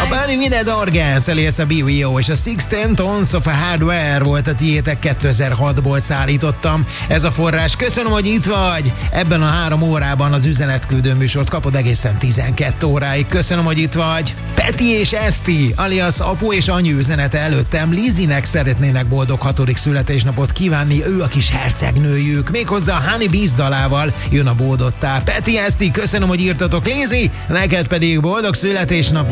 A Bunny Minette Organs, alias a BWO és a 610 Tons of a Hardware volt a tiétek, 2006-ból szállítottam. Ez a forrás. Köszönöm, hogy itt vagy. Ebben a 3 órában az üzenetküldő műsort kapod egészen 12 óráig. Köszönöm, hogy itt vagy. Peti és Eszti, alias apu és anyu üzenete előttem. Lizinek szeretnének boldog 6. születésnapot kívánni, ő a kis hercegnőjük. Méghozzá a Honey Beast dalával jön a bódottá. Peti, Eszti, köszönöm, hogy írtatok. Lizi, neked pedig boldog születésnapot.